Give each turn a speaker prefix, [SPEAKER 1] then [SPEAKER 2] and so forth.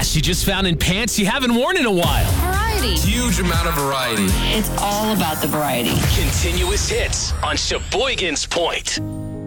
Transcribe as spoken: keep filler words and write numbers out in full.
[SPEAKER 1] gosh you just found in pants you haven't worn in a while.
[SPEAKER 2] Variety.
[SPEAKER 3] Huge amount of variety.
[SPEAKER 2] It's all about the variety.
[SPEAKER 1] Continuous hits on Sheboygan's Point.